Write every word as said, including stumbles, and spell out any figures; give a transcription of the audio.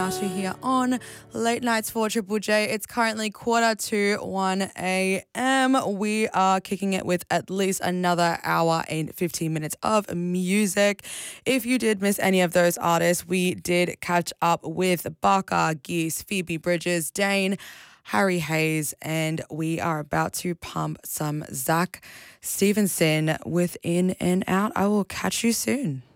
Asha here on Late Nights for Triple J. It's currently quarter to one a.m. We are kicking it with at least another hour and fifteen minutes of music. If you did miss any of those artists, we did catch up with Barker, Geese, Phoebe Bridges, Dane, Harry Hayes, and we are about to pump some Zach Stevenson with In and Out. I will catch you soon.